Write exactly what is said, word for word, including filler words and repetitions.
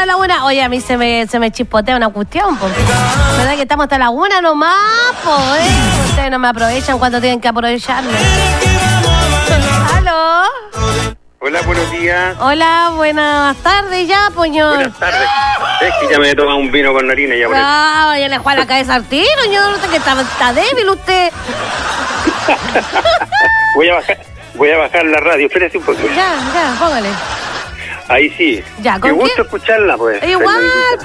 la laguna. Oye, a mí se me, se me chispotea una cuestión, porque ¿verdad que estamos hasta la laguna nomás, pues? ¿Eh? Ustedes no me aprovechan cuando tienen que aprovecharme. ¿Aló? Hola, buenos días. Hola, buenas tardes ya, poño. Buenas tardes. Es que ya me he tomado un vino con harina ya por eso. No, ya le juega la cabeza al tiro, yo no sé que está, está débil usted. Voy a bajar, voy a bajar la radio, espérese un poquito. Ya, ya, póngale. Ahí sí. Ya, ¿con Qué gusto quién? escucharla, pues. Igual. Fernandita.